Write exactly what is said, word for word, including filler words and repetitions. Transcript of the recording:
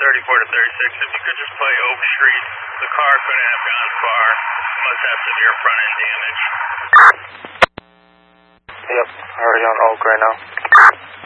thirty-four to thirty-six. If you could just play Oak Street, the car couldn't have gone far. Must have severe front end damage. Yep, already on Oak right now.